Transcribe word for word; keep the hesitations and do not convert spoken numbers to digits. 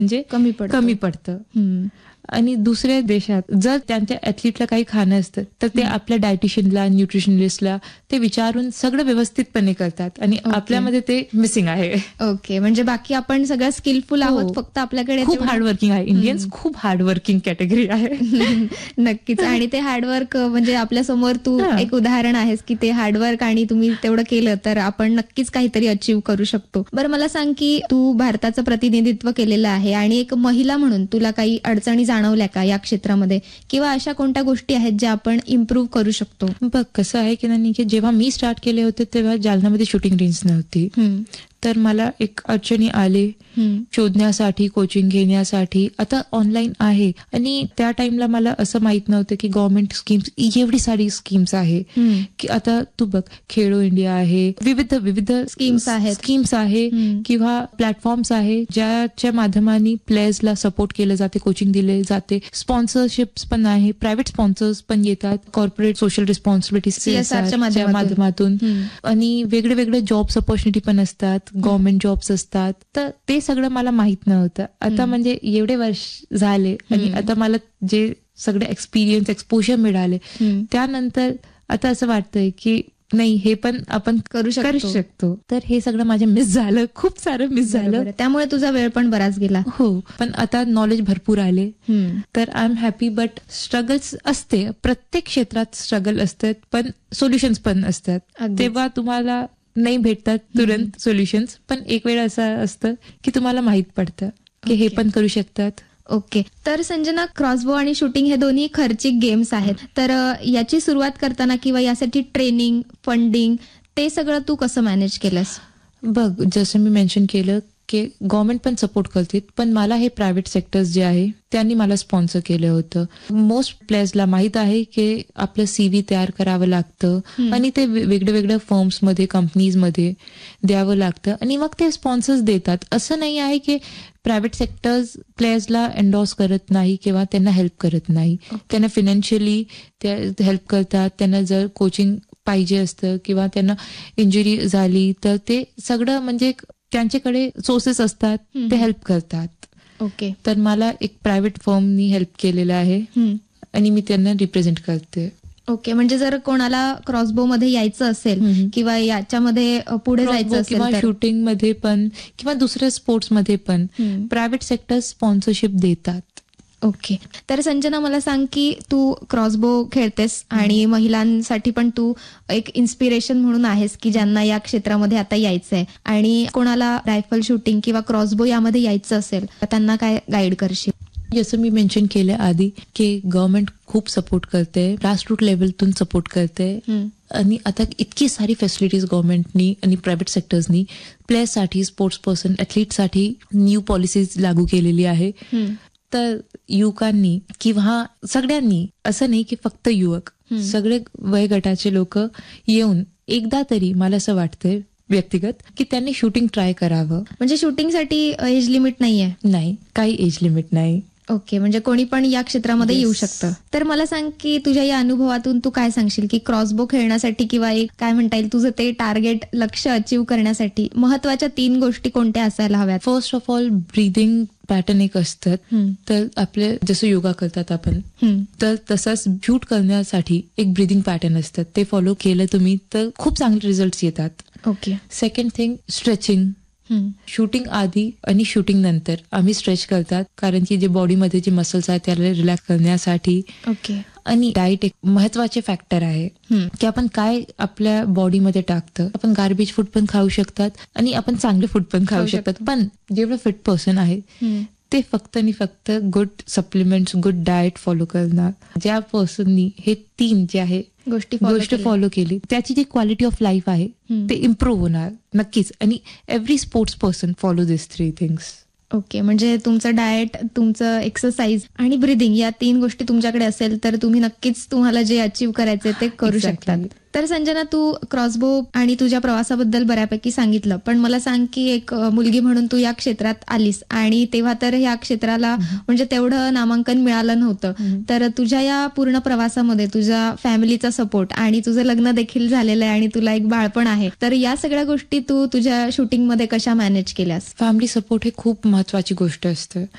म्हणजे कमी पडतं. कमी पडतं. आणि दुसऱ्या देशात जर त्यांच्या ऍथलीटला काही खाणं असतं तर ते आपल्या डायटिशियनला, न्यूट्रिशनिस्टला ते विचारून सगळं व्यवस्थितपणे करतात आणि आपल्यामध्ये ते मिसिंग आहे. ओके, म्हणजे बाकी आपण सगळं स्किलफुल आहोत, फक्त आपल्याकडे खूप हार्डवर्किंग आहे. इंडियन्स खूप हार्डवर्किंग कॅटेगरी आहे. नक्कीच. आणि ते हार्डवर्क म्हणजे आपल्या समोर तू एक उदाहरण आहेस की ते हार्डवर्क आणि तुम्ही तेवढं केलं तर आपण नक्कीच काहीतरी अचीव्ह करू शकतो. बरं, मला सांग की तू भारताचं प्रतिनिधित्व केलेलं आहे आणि एक महिला म्हणून तुला काही अडचणी जाणवल्या का या क्षेत्रामध्ये, किंवा अशा कोणत्या गोष्टी आहेत ज्या आपण इम्प्रूव्ह करू शकतो? बघ कसं आहे की नाही, की जेव्हा मी स्टार्ट केले होते तेव्हा जालन्यामध्ये शूटिंग रेंज नव्हती. तर मला एक अडचणी आले शोधण्यासाठी, कोचिंग घेण्यासाठी. आता ऑनलाईन आहे आणि त्या टाइमला मला असं माहित नव्हतं की गव्हर्नमेंट स्कीम्स एवढी सारी स्कीम्स आहे की आता तू बघ खेलो इंडिया आहे, विविध विविध स्कीम्स आहेत स्कीम्स आहे किंवा प्लॅटफॉर्म्स आहे ज्याच्या माध्यमाने प्लेयर्सला सपोर्ट केलं जाते, कोचिंग दिले जाते. स्पॉन्सरशिप्स पण आहे, प्रायव्हेट स्पॉन्सर्स पण येतात, कॉर्पोरेट सोशल रिस्पॉन्सिबिलिटीच्या माध्यमातून. आणि वेगळे वेगळे जॉब्स ऑपॉर्च्युनिटी पण असतात, गव्हर्नमेंट जॉब्स असतात. तर ते सगळं मला माहित नव्हतं. आता म्हणजे एवढे वर्ष झाले आणि आता मला जे सगळे एक्सपिरियन्स, एक्सपोजर मिळाले त्यानंतर आता असं वाटतंय की नाही हे पण आपण करू शकतो. तर हे सगळं माझं मिस झालं, खूप सारं मिस झालं. त्यामुळे तुझा वेळ पण बराच गेला. हो, पण आता नॉलेज भरपूर आले तर I am happy. But struggles असते, प्रत्येक क्षेत्रात स्ट्रगल असतात, पण सोल्युशन्स पण असतात. तेव्हा तुम्हाला नाही भेटतात तुरंत सोल्युशन्स, पण एक वेळ असं असतं की तुम्हाला माहित पडतं की हे पण करू शकतात. ओके, तर संजना, क्रॉसबो आणि शूटिंग हे दोन्ही खर्चिक गेम्स आहेत. तर याची सुरुवात करताना किंवा यासाठी ट्रेनिंग, फंडिंग ते सगळं तू कसं मॅनेज केलंस? बघ, जसं मी मेन्शन केलं की गव्हर्नमेंट पण सपोर्ट करते, पण मला हे प्रायव्हेट सेक्टर्स जे आहे त्यांनी मला स्पॉन्सर केलं होतं. मोस्ट प्लेयर्सला माहित आहे की आपलं सीव्ही तयार करावं लागतं आणि ते वेगळ्या वेगळ्या फर्म्समध्ये, कंपनीजमध्ये द्यावं लागतं आणि मग ते स्पॉन्सर्स देतात. असं नाही आहे की प्रायव्हेट सेक्टर्स प्लेयर्सला एन्डॉर्स करत नाही किंवा त्यांना हेल्प करत नाही. त्यांना फिनान्शियली ते हेल्प करतात. त्यांना जर कोचिंग पाहिजे असतं किंवा त्यांना इंजुरी झाली तर ते सगळं म्हणजे त्यांच्याकडे सोर्सेस असतात, ते हेल्प करतात. ओके, तर मला एक प्रायव्हेट फर्मनी हेल्प केलेलं आहे आणि मी त्यांना रिप्रेझेंट करते. ओके, म्हणजे जर कोणाला क्रॉसबो मध्ये यायचं असेल किंवा याच्यामध्ये पुढे जायचं असेल किंवा शूटिंग मध्ये पण किंवा दुसऱ्या स्पोर्ट्स मध्ये पण प्रायव्हेट सेक्टर स्पॉन्सरशिप देतात. ओके, तर संजना, मला सांग की तू क्रॉसबो खेळतेस आणि महिलांसाठी पण तू एक इन्स्पिरेशन म्हणून आहेस की ज्यांना या क्षेत्रामध्ये आता यायचंय, आणि कोणाला रायफल शूटिंग किंवा क्रॉसबो यामध्ये यायचं असेल तर त्यांना काय गाईड करशील? जसं मी मेन्शन केलं आधी की गव्हर्नमेंट खूप सपोर्ट करते, ग्रासरूट लेवलतून सपोर्ट करते आणि आता इतकी सारी फॅसिलिटीज गव्हर्नमेंटनी आणि private सेक्टर्सनी प्लेयर्ससाठी, sports person, ऍथलीटसाठी new policies लागू केलेली आहे. तर युवकांनी किंवा सगळ्यांनी, असं नाही की फक्त युवक, सगळे वयोगटाचे लोक येऊन एकदा तरी, मला असं वाटतंय व्यक्तिगत, की त्यांनी शूटिंग ट्राय करावं. म्हणजे शूटिंगसाठी एज लिमिट नाहीये? नाही, काही एज लिमिट नाही. ओके, म्हणजे कोणी पण या क्षेत्रामध्ये येऊ शकतं. तर मला सांग की तुझ्या या अनुभवातून तू काय सांगशील की क्रॉसबो खेळण्यासाठी किंवा एक काय म्हणता येईल तुझं ते टार्गेट, लक्ष अचीव्ह करण्यासाठी महत्वाच्या तीन गोष्टी कोणत्या असायला हव्यात? First of all, breathing pattern एक असतात. तर आपले जसं योगा करतात आपण, तर तसाच शूट करण्यासाठी एक ब्रीदिंग पॅटर्न असतात. ते फॉलो केलं तुम्ही तर खूप चांगले रिझल्ट येतात. Okay. Second thing, stretching. Shooting आधी आणि शूटिंग नंतर आम्ही स्ट्रेच करतात, कारण की जे बॉडीमध्ये जे मसल्स आहेत त्याला रिलॅक्स करण्यासाठी. ओके. आणि डाएट एक महत्वाचे फॅक्टर आहे की आपण काय आपल्या बॉडीमध्ये टाकतं. आपण गार्बेज फूड पण खाऊ शकतात आणि आपण चांगले फूड पण खाऊ शकतात, पण जेवढं फिट पर्सन आहे ते फक्त आणि फक्त good supplements, good diet follow करणार. ज्या पर्सननी हे तीन जे आहे गोष्टी गोष्ट फॉलो केली, त्याची जी क्वालिटी ऑफ लाईफ आहे ते इम्प्रूव्ह होणार नक्कीच. आणि एव्हरी स्पोर्ट्स पर्सन फॉलो दिस थ्री थिंग्स. ओके, म्हणजे तुमचं डाएट, तुमचं एक्सरसाइज आणि ब्रीदिंग या तीन गोष्टी तुमच्याकडे असेल तर तुम्ही नक्कीच तुम्हाला जे अचीव्ह करायचे ते करू शकता. तर संजना, तू क्रॉसबो आणि तुझ्या प्रवासाबद्दल बऱ्यापैकी सांगितलं, पण मला सांग की एक मुलगी म्हणून तू या क्षेत्रात आलीस आणि तेव्हा तर या क्षेत्राला म्हणजे तेवढं नामांकन मिळालं नव्हतं. तर तुझ्या या पूर्ण प्रवासामध्ये तुझ्या फॅमिलीचा सपोर्ट आणि तुझं लग्न देखील झालेलं आहे आणि तुला एक बाळपण आहे, तर या सगळ्या गोष्टी तू तुझ्या शूटिंगमध्ये कशा मॅनेज केल्यास? फॅमिली सपोर्ट हे खूप महत्वाची गोष्ट असते.